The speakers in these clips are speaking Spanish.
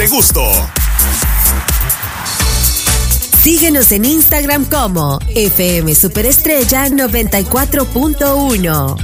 de gusto. Síguenos en Instagram como FM Superestrella 94.1.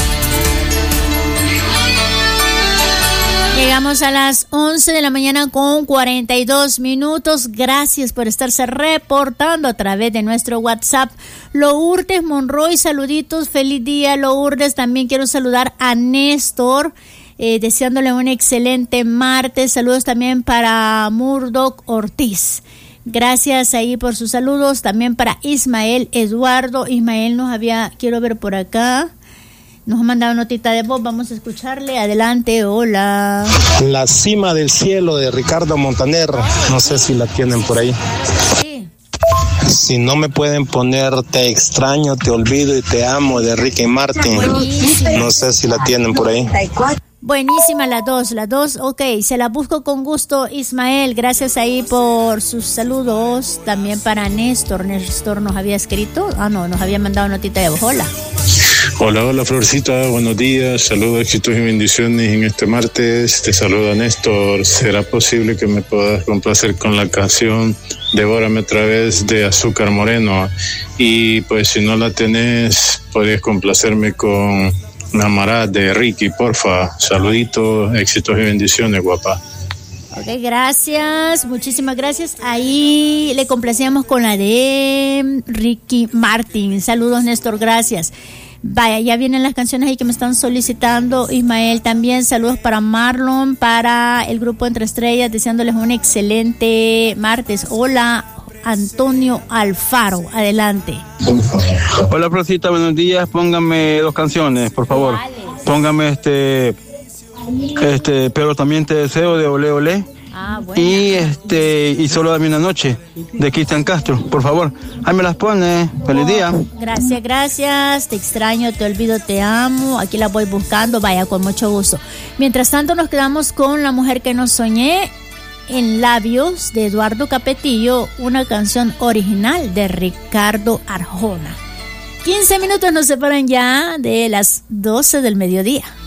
Llegamos a las 11 de la mañana con 42 minutos. Gracias por estarse reportando a través de nuestro WhatsApp. Lourdes Monroy, saluditos, feliz día Lourdes. También quiero saludar a Néstor, deseándole un excelente martes. Saludos también para Murdoch Ortiz. Gracias ahí por sus saludos. También para Ismael Eduardo. Ismael quiero ver por acá. Nos ha mandado notita de voz, vamos a escucharle. Adelante, hola. La cima del cielo de Ricardo Montaner, no sé si la tienen por ahí. Sí. Si no me pueden poner Te extraño, te olvido y te amo de Ricky Martin. Buenísima. No sé si la tienen por ahí. Buenísima las dos, ok, se la busco con gusto. Ismael, gracias ahí por sus saludos. También para Néstor nos había escrito, nos había mandado notita de voz, hola. Hola Florcita, buenos días, saludos, éxitos y bendiciones en este martes. Te saluda Néstor. ¿Será posible que me puedas complacer con la canción Devórame otra vez de Azúcar Moreno? Y pues si no la tenés, podrías complacerme con Namará de Ricky, porfa. Saluditos, éxitos y bendiciones, guapa. Ok, gracias, muchísimas gracias. Ahí le complacíamos con la de Ricky Martin. Saludos, Néstor, gracias. Vaya, ya vienen las canciones ahí que me están solicitando. Ismael también, saludos para Marlon, para el grupo Entre Estrellas, deseándoles un excelente martes. Hola, Antonio Alfaro, adelante. Hola, Florcita, buenos días. Póngame 2 canciones, por favor. Vale. Póngame pero también te deseo de Olé Olé. Bueno. Y Solo dame una noche de Cristian Castro, por favor. Ahí me las pone. Feliz día. Gracias. Te extraño, te olvido, te amo. Aquí la voy buscando. Vaya, con mucho gusto. Mientras tanto, nos quedamos con La mujer que no soñé, en labios de Eduardo Capetillo, una canción original de Ricardo Arjona. 15 minutos nos separan ya de las 12 del mediodía.